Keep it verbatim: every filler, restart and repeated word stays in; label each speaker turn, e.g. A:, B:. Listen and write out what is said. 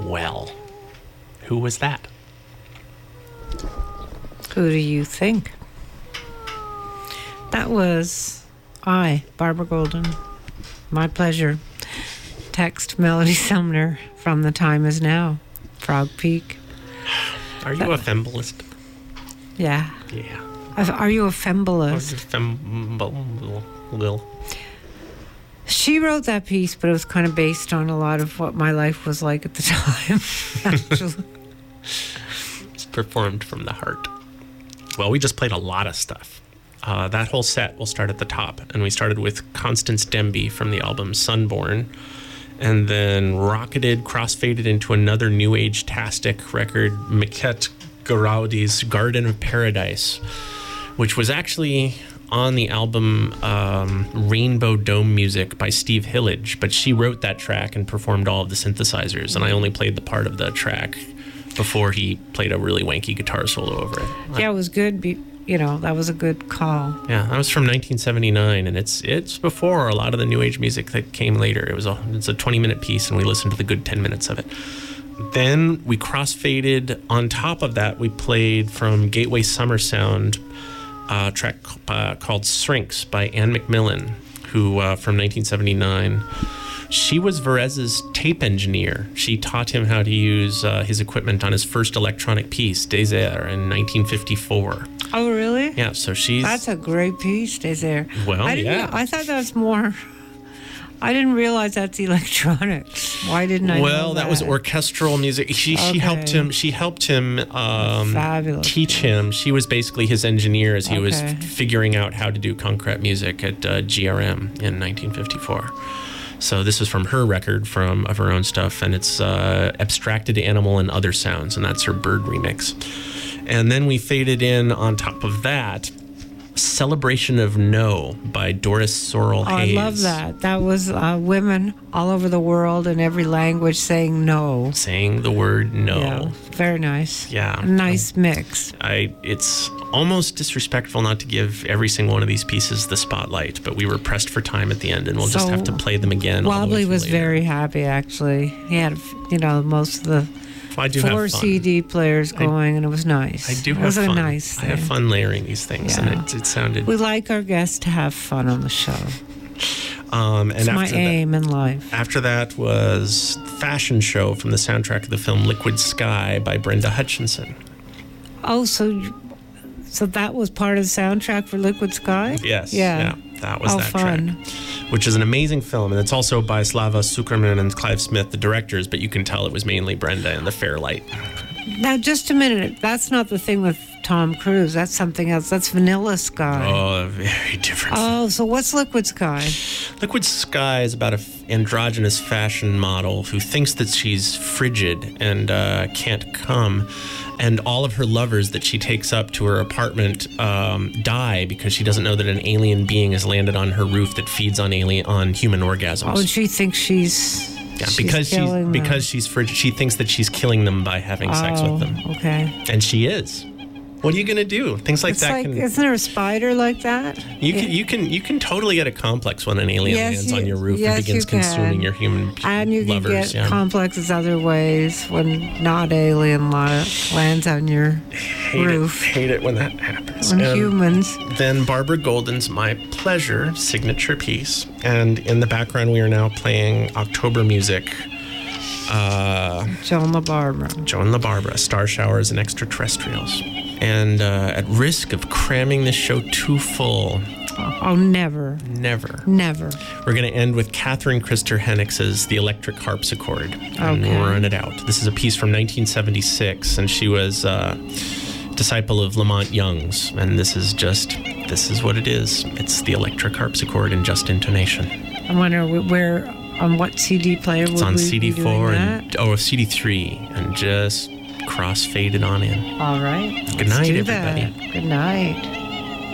A: well. Who was that?
B: Who do you think? That was I, Barbara Golden. My pleasure. Text Melody Sumner from The Time Is Now. Frog Peak.
A: Are you that, a fembolist?
B: Yeah.
A: Yeah.
B: Are you a fembolist?
A: Fembolist.
B: She wrote that piece, but it was kind of based on a lot of what my life was like at the time, actually.
A: It's performed from the heart. Well, we just played a lot of stuff. Uh, that whole set will start at the top, and we started with Constance Demby from the album Sunborn, and then rocketed, crossfaded into another new age-tastic record, Miquette Garaudy's Garden of Paradise, which was actually on the album um, Rainbow Dome Music by Steve Hillage, but she wrote that track and performed all of the synthesizers, and I only played the part of the track before he played a really wanky guitar solo over it.
B: Yeah, it was good. Be- you know, that was a good call.
A: Yeah, that was from nineteen seventy-nine, and it's it's before a lot of the new age music that came later. It was a it's a twenty-minute piece, and we listened to the good ten minutes of it. Then we crossfaded. On top of that, we played from Gateway Summer Sound, a track uh, called Shrinks by Ann McMillan, who uh, from nineteen seventy-nine. She was Varèse's tape engineer. She taught him how to use uh, his equipment on his first electronic piece, Désert, in nineteen fifty-four.
B: Oh, really?
A: Yeah, so she's...
B: That's a great piece, Désert.
A: Well,
B: I didn't
A: yeah.
B: know, I thought that was more... I didn't realize that's electronics. Why didn't I
A: well,
B: know
A: that?
B: that
A: was orchestral music. She
B: okay.
A: she helped him. She helped him um,
B: Fabulous.
A: teach him. She was basically his engineer as he
B: okay.
A: was f- figuring out how to do concrete music at uh, G R M in nineteen fifty-four. So this is from her record, from of her own stuff, and it's uh, Abstracted Animal and Other Sounds, and that's her Bird remix. And then we faded in on top of that, Celebration of No by Doris Sorrell
B: Oh,
A: Hayes.
B: I love that. That was uh, women all over the world in every language saying no.
A: Saying the word no.
B: Yeah, very nice.
A: Yeah.
B: A nice mix.
A: I it's almost disrespectful not to give every single one of these pieces the spotlight, but we were pressed for time at the end, and we'll so just have to play them again.
B: Wobbly was
A: later.
B: very happy, actually. He had, you know, most of the
A: well, I do
B: four
A: have fun.
B: C D players going, I, and it was nice.
A: I do
B: it
A: have
B: was
A: fun.
B: a nice thing.
A: I have fun layering these things,
B: yeah.
A: and it, it sounded...
B: We like our guests to have fun on the show.
A: Um, and
B: it's
A: after
B: my aim
A: that,
B: in life.
A: After that was Fashion Show from the soundtrack of the film Liquid Sky by Brenda Hutchinson.
B: Oh, so you, so that was part of the soundtrack for Liquid Sky?
A: Yes.
B: Yeah.
A: yeah that was
B: oh,
A: that
B: fun.
A: track. Which is an amazing film, and it's also by Slava Zuckerman and Clive Smith, the directors, but you can tell it was mainly Brenda and the Fairlight.
B: Now, just a minute. That's not the thing with Tom Cruise. That's something else. That's Vanilla Sky.
A: Oh, very different.
B: Oh, so what's Liquid Sky?
A: Liquid Sky is about an f- androgynous fashion model who thinks that she's frigid and uh, can't come. And all of her lovers that she takes up to her apartment um, die because she doesn't know that an alien being has landed on her roof that feeds on alien on human orgasms.
B: Oh, and she thinks she's
A: yeah,
B: she's
A: because she's
B: killing
A: because
B: them.
A: she's frigid. She thinks that she's killing them by having
B: oh,
A: sex with them.
B: Okay.
A: And she is. What are you gonna do? Things like
B: it's
A: that.
B: Like,
A: can,
B: isn't there a spider like that?
A: You
B: yeah.
A: can you can you can totally get a complex when an alien
B: yes,
A: lands
B: you,
A: on your roof
B: yes,
A: and begins
B: you can.
A: consuming your human
B: and you
A: lovers.
B: can get
A: yeah.
B: complexes other ways when not alien lands on your
A: hate
B: roof.
A: It, hate it when that happens.
B: When
A: and
B: humans.
A: Then Barbara Golden's My Pleasure signature piece, and in the background we are now playing October music. Uh,
B: Joan LaBarbera.
A: Joan LaBarbera, Star Showers and Extraterrestrials. And uh, at risk of cramming this show too full.
B: Oh, oh never.
A: Never.
B: Never.
A: We're going to end with Catherine Christer Hennicks's The Electric Harpsichord.
B: Okay.
A: And we'll run it out. This is a piece from nineteen seventy-six, and she was a disciple of Lamont Young's. And this is just, this is what it is. It's The Electric Harpsichord in just intonation.
B: I wonder where, on what C D player would
A: It's on
B: we
A: C D four
B: be doing
A: and,
B: that?
A: oh, C D three, and just cross-faded on in.
B: All right.
A: Good
B: Let's
A: night,
B: do
A: everybody.
B: That. Good night.